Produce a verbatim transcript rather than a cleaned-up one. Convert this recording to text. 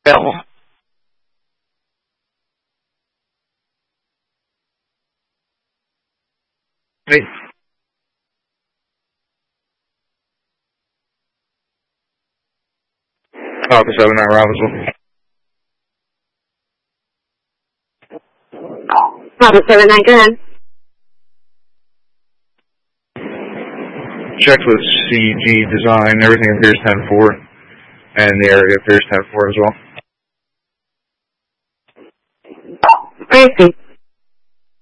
Bill. Hey. Alpha seven nine Robbinsville. Alpha seven nine, go ahead. Checked with C G Design. Everything appears ten four. And the area appears ten four as well. I see.